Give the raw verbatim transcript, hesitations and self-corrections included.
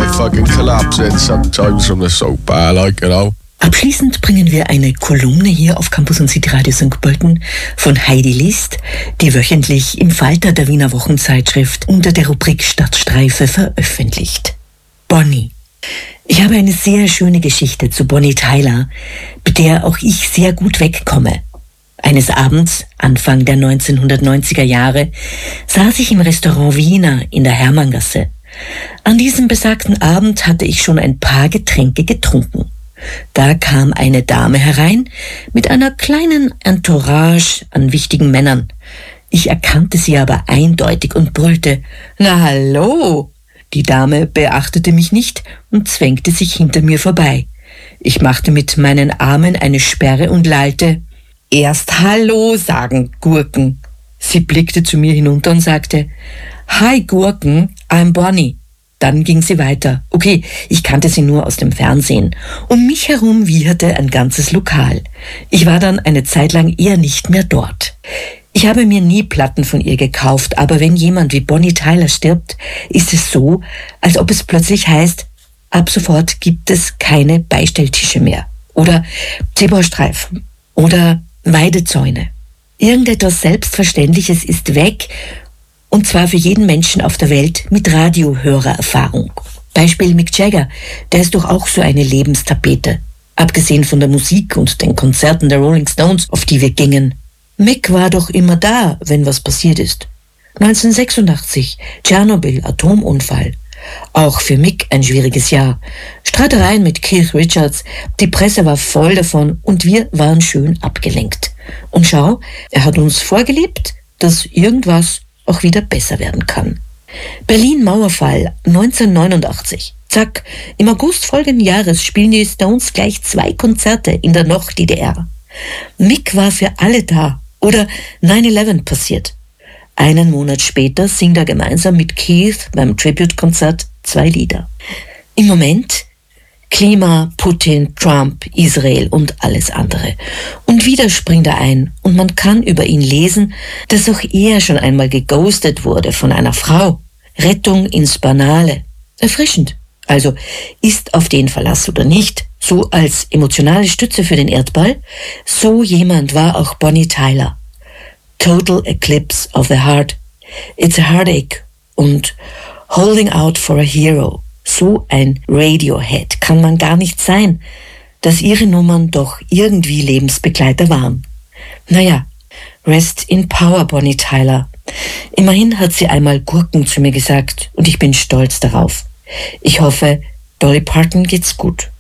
I fucking collapse in sometimes from the soap bar, like, you know. Abschließend bringen wir eine Kolumne hier auf Campus und City Radio Sankt Pölten von Heidi List, die wöchentlich im Falter der Wiener Wochenzeitschrift unter der Rubrik Stadtstreife veröffentlicht. Bonnie. Ich habe eine sehr schöne Geschichte zu Bonnie Tyler, mit der auch ich sehr gut wegkomme. Eines Abends, Anfang der neunzehnhundertneunziger Jahre, saß ich im Restaurant Wiener in der Hermanngasse. An diesem besagten Abend hatte ich schon ein paar Getränke getrunken. Da kam eine Dame herein mit einer kleinen Entourage an wichtigen Männern. Ich erkannte sie aber eindeutig und brüllte: »Na hallo!« Die Dame beachtete mich nicht und zwängte sich hinter mir vorbei. Ich machte mit meinen Armen eine Sperre und lallte: »Erst Hallo sagen, Gurken!« Sie blickte zu mir hinunter und sagte: »Hi Gurken, I'm Bonnie.« Dann ging sie weiter. Okay, ich kannte sie nur aus dem Fernsehen. Um mich herum wieherte ein ganzes Lokal. Ich war dann eine Zeit lang eher nicht mehr dort. Ich habe mir nie Platten von ihr gekauft, aber wenn jemand wie Bonnie Tyler stirbt, ist es so, als ob es plötzlich heißt, ab sofort gibt es keine Beistelltische mehr. Oder Zebrastreifen. Oder Weidezäune. Irgendetwas Selbstverständliches ist weg, und zwar für jeden Menschen auf der Welt mit Radiohörererfahrung. Beispiel Mick Jagger, der ist doch auch so eine Lebenstapete. Abgesehen von der Musik und den Konzerten der Rolling Stones, auf die wir gingen. Mick war doch immer da, wenn was passiert ist. neunzehnhundertsechsundachtzig, Tschernobyl, Atomunfall. Auch für Mick ein schwieriges Jahr. Streitereien mit Keith Richards, die Presse war voll davon und wir waren schön abgelenkt. Und schau, er hat uns vorgelebt, dass irgendwas auch wieder besser werden kann. Berlin-Mauerfall neunzehnhundertneunundachtzig. Zack, im August folgenden Jahres spielen die Stones gleich zwei Konzerte in der noch-D D R. Mick war für alle da. Oder neun elf passiert. Einen Monat später singt er gemeinsam mit Keith beim Tribute-Konzert zwei Lieder. Im Moment Klima, Putin, Trump, Israel und alles andere. Und wieder springt er ein und man kann über ihn lesen, dass auch er schon einmal geghostet wurde von einer Frau. Rettung ins Banale. Erfrischend. Also, ist auf den Verlass oder nicht, so als emotionale Stütze für den Erdball, so jemand war auch Bonnie Tyler. Total Eclipse of the Heart, It's a Heartache und Holding Out for a Hero. So ein Radiohead kann man gar nicht sein, dass ihre Nummern doch irgendwie Lebensbegleiter waren. Naja, rest in power, Bonnie Tyler. Immerhin hat sie einmal Gurken zu mir gesagt und ich bin stolz darauf. Ich hoffe, Dolly Parton geht's gut.